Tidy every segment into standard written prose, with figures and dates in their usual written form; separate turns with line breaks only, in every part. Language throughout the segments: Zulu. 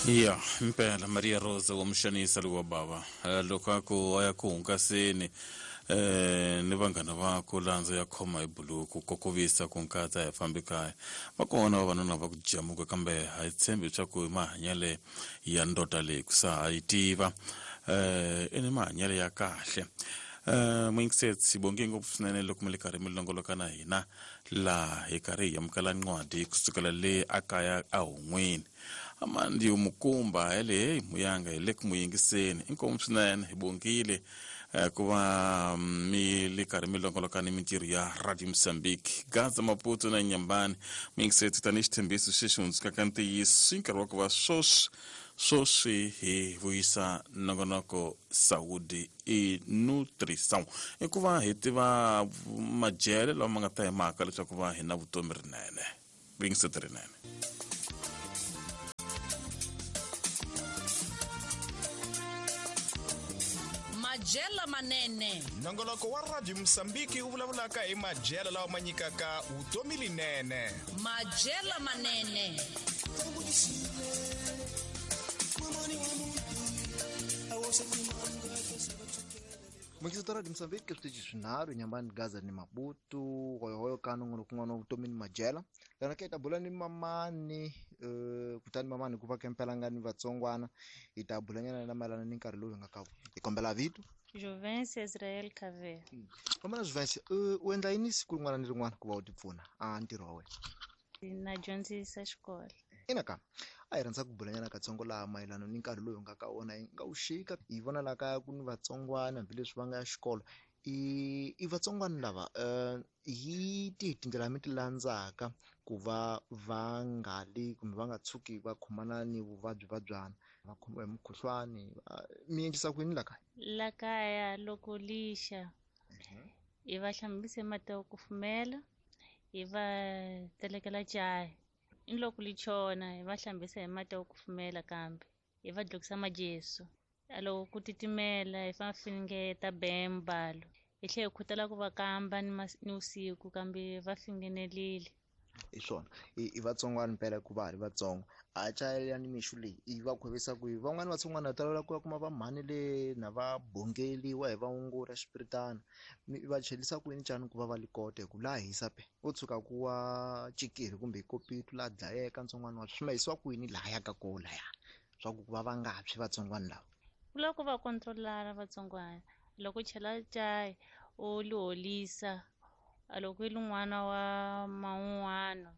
Ya impela Maria Rosa wamshanisa lo baba lokho ayakuhungaseni ni vanghana vakho landza ya khoma hi buluku kokovisa ku nkatsa ya fambi kaya va kona vavanuna va ku jamuka kambe ha yi tshembi swa ku mahanyele ya ndota leyi ku sa ha yi tiva ni mahanyele ya kahle Mwingisetsi sibonge ngopfu swinene loko mi le karhi mi longoloka na hina laha hi karhi hi amukela ncwadi kusukela le akaya ahon'wini amandi umukumba hele muyanga hi le ku muyingiseni inkomu swinene hi bongile ku va mi le karhi mi longoloka ni mintirho ya Radio Mozambique Gaza Maputo na Nyambani Mwingisetsi tani xithembiso xexi hundzukaka ntiyiso i nkarhi wa ku va swoswi hi vuyisa nongonoko Saudi i nutrition i ku va hi tiva majele lawa ma nga ta hi mhaka leswaku va hi na vutomi rinene Mwingisetsi rinene.
Majela manene
nongoloko wa Radio Mozambique wu vulavulaka hi majela lawa ma nyikaka vutomi linene.
Majela manene
Mwingisetsi Radio Mozambique switichi swinharhu Nyambani Gaza ni Maputo hoyo ka nongonoko kun'wana wa vutomi ni majela lana ke ta bula ni mamani kutani mamani ku va kempelanga ni vatsongwana hi ta bulanyana na malana ni nkarhi lowu hi nga ka hi kombela vito
Juvence Israel Kave.
Mamana Juvence u endla yini siku rin'wana ni rin'wana ku va u tipfuna ntirho wa wena
Na dyondzisa xikolo.
ina ka a hi rhandza ku bulanyana katsongo laha mayelana ni nkarhi lowu nga ka wona hi nga wu xika hi vona la kaya ku ni vatsongwana hambileswi va nga ya xikolo i vatsongwana lava hi tindlela mi ti landzaka ku va va nga li kumbe va nga tshuki va khomana ni vuvabyi-vabyana va khomiwa hi mukhuhlwani mi endlisa ku yini la kaya
La kaya loko lixa hi va hlambise mati ya kufumela hi va telekela chai in loko lichona hi va hlambisa hi mati ya kufumela kambe hi va dlokisa majesu loko ku titimela hi fa finingeta bembalo hi tlhe hi khutela ku va kamba ni usiku kambe va fingenelile
hi swona i vatsongwana mpela ku va ri vatsongo a chayela ni mixu leyi i va khwevisa ku van'wana vatsongwana talela ku ya kuma va mhani le na va bongeliwa hi vaongori xipiritana va chelisa ku yini chani ku va va likota hi ku laha hisa pe u tshuka ku wa cikiri kumbe kopitu laha dlayeka ntsongwana wa swi mayisiwa ku yini laha ya ka koho laya swa ku va nga pswi vatsongwana lava
ku loko va kontrolara vatsongwana loko chela chai u liholisa loko i lun'wana wa man'wana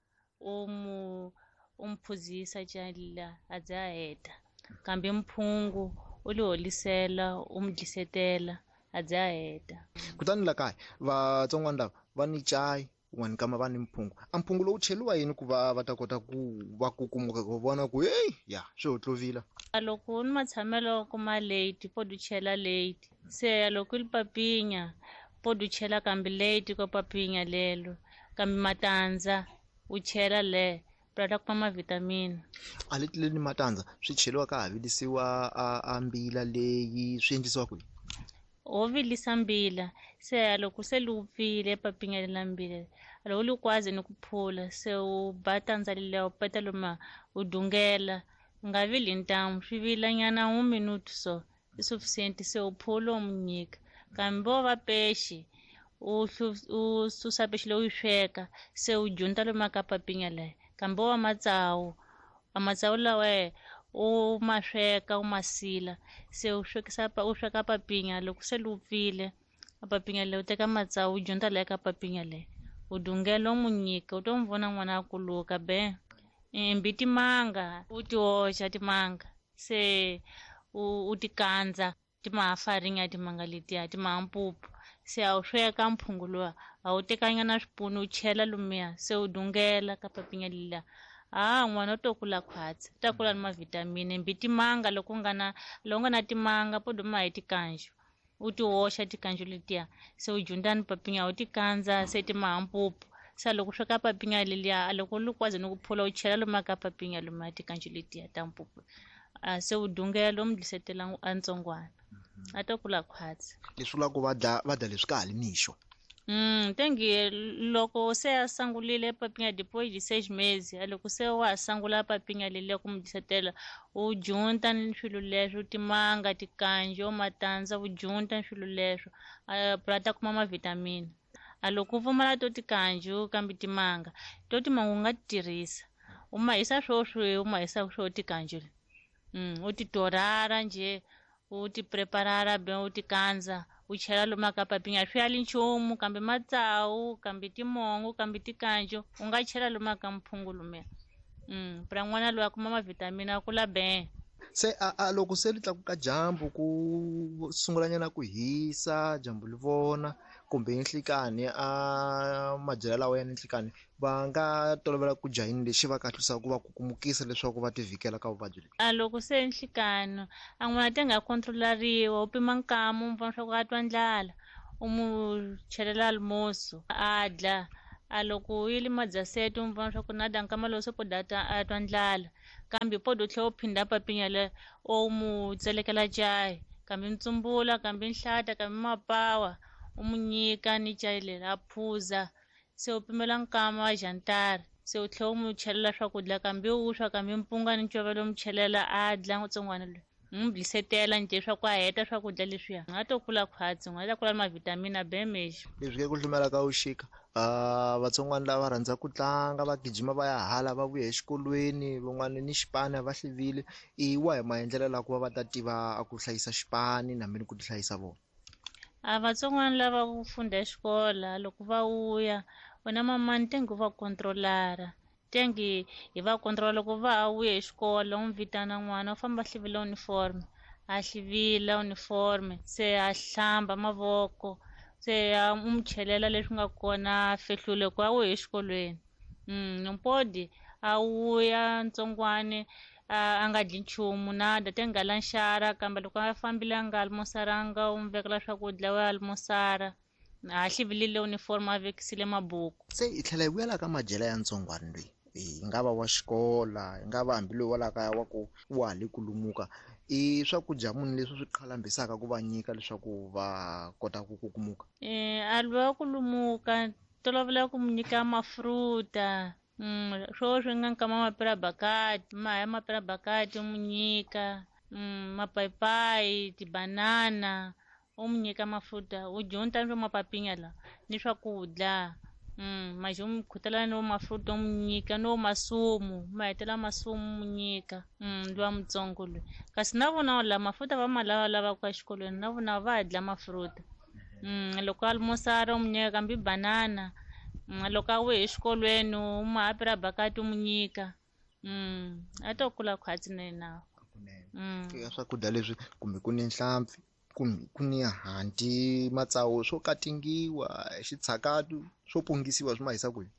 u mphuzisa chai a dza heta kambe mphungu u liholisela u mdlisetela a dza heta
kutani la kaya vatsongwana lava va ni chai wani kama va ni mphungu mphungu lowu cheliwa yini ku va ta kota ku va kukumuka ku vona ku ya swi hotlovila
loko ni matshamelo kuma late podu chela late se loko li papinya podu chela kambe late ko papinya lelo kambe matandza u chela le prata kuma vitamin
aletile ni matandza swi cheliwa ka havilisiwa a mbila leyi swi endlisiwa ku
o vilisa mbila se loko se lupfile papinya lelambile loko li kwazi ni ku phula se u batandza lile u peta loma u dungela nga vili ntamu swi vila nyana 1 minute so sufficient se u phula u munyika kambe va pexi u susa pexi lo u sweka se u junta loma ka papinya le kambe wa matsawu lawa u masweka u masila se u sweka papinya loko se lupfile papinya le u teka matsawu u junta le ka papinya le u dungela u munyika u to mvona n'wana akuluka be mbi timanga u ti hoxa timanga se u ti kandza timahafarinya timanga letiya timampupu se a wu sweka mphungu lowa a wu tekanya na swipunu u chela lumiya se u dungela ka papinya liliya n'wana u to kula khwatsi u ta kula ni mavitamini mbi timanga loko nga na timanga podo ma hi tikanju u ti hoxa tikanju letiya se u junta ni papinya u ti kandza se timampupu se loko sweka papinya liliya loko lu kwazi ni ku phula u chela loma ka papinya loma tikanju letiya ta mpupu se u dungela u mdlisetela a ntsongwana a to kula khwatsi
leswi vula ku va dya leswi ka hali mixo
Tengi loko se a sangulile papinha depois de 6 meses, loko se wa sangula papinha lile ku mudhisetela u junta ni swilo leswo timanga tikanjo matandza u junta swilo leswo para ta kuma mavitamini loko u pfumala to tikanjo kambe timanga u nga tirhisa u ma hisa u ma hisa swo tikanjo u ti torara nje u ti preparara be u ti kandza u chela lomu ka papinha swi yali nchumu kambe matsawu kambe timongo kambe tikanjo u nga chela lomu ka mphungu lumiya para n'wana loyi a kuma mavitamini a kula be
se loko se li tlakuka dyambu ku sungula nyana ku hisa dyambu li vona kumbe nhlikani madyelo lawa ya nhlikani va nga tolovela ku dya yini lexi va kahlisaka ku va kukumukisa leswaku va tivhikela ka vuvabyi lebyi
loko se nhlikani a n'wana te nga kontrolariwa u pima nkamu u vona swa ku a twa ndlala u mu chelela almoso a dya loko u yile madzasete u vona swa ku na dankama lowu se podata a twa ndlala kambe pod u tlhela u phinda papinha le u mu tselekela jayi kambe ntsumbula kambe nhlata kambe mapawa u mu nyika ni jayi leri a phuza se u pimela nkama wa jantara se u tlhela u mu chelela swakudya kambe uswa kambe mpunga ni ncovela u mu chelela a dya n'witsongwana loyi n'wi bilisetela nje swa ku a heta swakudya leswiya u nga to kula khwatsi u nga ta kula ni mavitamini a be mexo
leswi ke ku hlumela ka uxika vatsongwana lava rhandza ku tlanga va gijima va ya hala va vuya exikolweni van'wana ni xipani va hlivile iwa hi maendlelo la ku va va ta tiva ku hlayisa xipani na mini ku ti hlayisa vona
vatsongwana lava ku funda exikola loko va vuya vona mamani tengi va kontrolara tengi hi va kontrola loko va ha vuya exikola u vitana n'wana u famba hlivila uniforme a hlivila uniforme se a hlamba mavoko se u mu chelela leswi nga kona fehlule ku a vuya exikolweni nompodi a vuya ntsongwane a nga dyi nchumu nada te nga la nxara kambe loko a fambile a nga almosaranga u mu vekela swakudya we almosara a hlivilile uniforme a vekisile mabuku
se hi tlhela hi vuyela ka madyelo ya ntsongwana loyi hi nga va wa xikola hi nga va hambi loyi wa la kaya wa ku wa ha le ku lumuka i swakudya munhu leswi swi qhalambisaka ku va nyika leswaku va kota ku kukumuka
a loyi wa ku lumuka tolovela ku mu nyika mafruta swo swi nga nkama mapirabakati mahaya mapirabakati u mu nyika mapayipayi tibanana u mu nyika mafuta u junta swo mapapinha la ni swakudya maje u mu khutela ni wo mafuta u mu nyika ni wo masumu ma hetela masumu mu nyika lowa mutsongo loyi kasi na vona la mafuta va ma lavaka exikolweni na vona va dya mafuta loko almosara u mu nyika kambe banana loko a vuye exikolweni u mahapira bakati u mu nyika a to kula khwatsi na yenawo
swakudya leswi kumbe ku ni nhlampfi ku ni hanti matsawu swo katingiwa xitshakatu swo pongisiwa swi ma hisa kwihi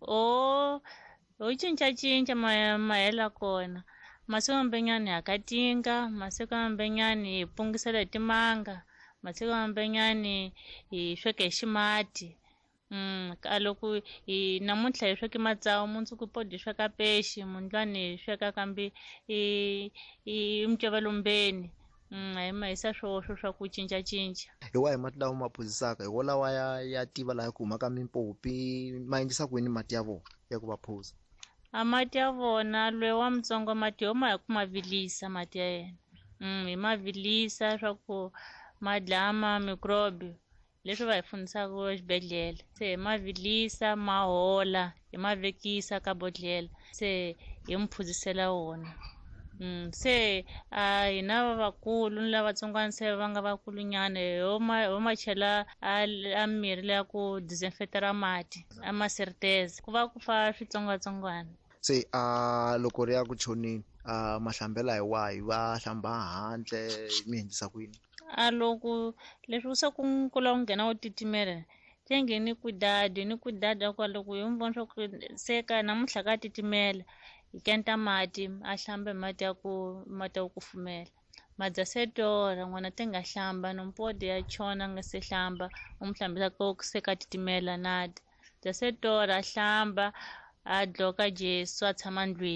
ho cincacinca ma hela kona masiku mambenyani ha katinga masiku mambenyani hi pongisela hi timanga masiku mambenyani hi sweka hi ximati loko namuntlha hi sweka matsawu mundzuku podi hi sweka pexi mundlwana hi sweka kambe i mucevelombeni hi ma hisa swoswo swa ku cincacinca
hi wa hi mati lawa ma phuzisaka hi wo lawa ya tiva laha ku humaka mimpopi ma endlisa ku yini mati ya vona ya ku va phuza
mati ya vona loyi wa mutsongo mati ho ma hi ku ma vilisa mati ya yena hi ma vilisa swa ku ma dlaya mamicrobe leswi va hi fundisaka exibedhlele se hi ma vilisa ma hola hi ma vekisa ka bodhlele se hi mu phuzisela wona se hina vavakulu ni lavatsongwana se va nga vakulunyana ho ma chela a mirhi leya ku disinfectera mati a maseriteza ku va ku fa switsongwatsongwana
se loko ri ya ku choneni mahlambela hi wahi va hlamba handle mi endlisa ku yini
loko leswi se ku kula ku nghena wo titimela tenge ni kudada kwa loko hi mu vona swa ku se ka namuntlha ka titimela hi kenta mati a hlamba hi mati ya ku kufumela madzasetora n'wana te nga hlamba nompodi ya chona nga se hlamba u mu hlambisa ko se ka titimela nada dzasetora a hlamba a dloka jesu a tshama ndlwini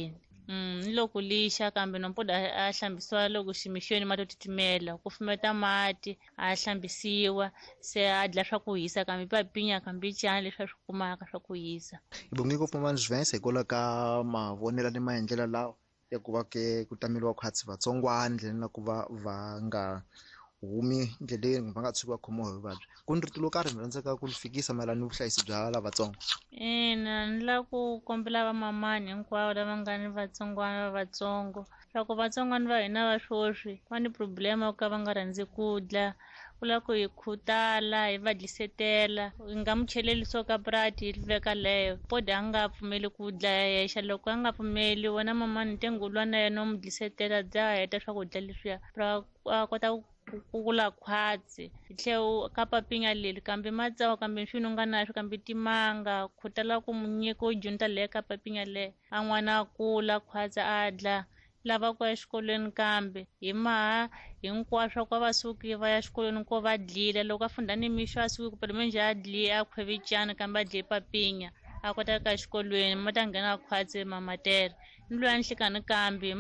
loko lixa kambe nompoda a hlambisiwa loko ximixweni ma to titimela ku fumeta mati a hlambisiwa se a dya swa ku hisa kambe papinya kambe cana leswi a swi kumaka swa ku hisa.
Hi bonge ngopfu mani Svense hikwalaho ka mavonelo ni maendlelo lawa ya ku va ku tameliwa khwatsi vatsongwana ndlela na ku va nga humi ndleleni va nga tshuki va khomiwa hi vuvabyi. Ku ni rito lo karhi ni rhandzaka ku fikisa mayelana ni vuhlayisi bya lavatsongo.
Ina ni lava ku kombela vamamani hinkwavo lava nga ni vatsongwana vatsongo swa ku vatsongwana va hina va swoswi va ni problem ya ku ka va nga rhandzi ku dya ku lava ku hi khutala hi va dlisetela hi nga mu cheleli so ka prati hi veka leyo podi a nga pfumeli ku dya yexa loko a nga pfumeli wena mamani tengulwana yena u mu dlisetela bya heta swakudya leswiya a kota ku kula khwatsi hi tlhela ka papinya leri kambe matsawa kambe nxwini u nga na swo kambe timanga khutala ku mu nyika u junta leyo ka papinya leyo a n'wana a kula khwatsi a dya lava ku ya exikolweni kambe hi maha hinkwaswo ka va suki va ya exikolweni ko va dlile loko a funda ni mixo a suki kupela menje a dliye a khwevicana kambe a dliye papinya a kota ka exikolweni ma ta nghena khwatsi mamatera ni loyi a nhlekani kambe